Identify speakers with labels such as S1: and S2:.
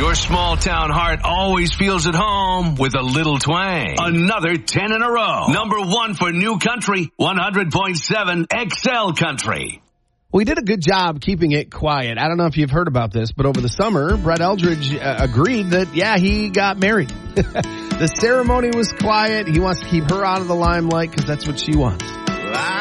S1: Your small town heart always feels at home with a little twang. Another 10 in a row. Number 1 for New Country, 100.7 XL Country.
S2: We did a good job keeping it quiet. I don't know if you've heard about this, but over the summer, Brett Eldridge agreed that, he got married. The ceremony was quiet. He wants to keep her out of the limelight because that's what she wants.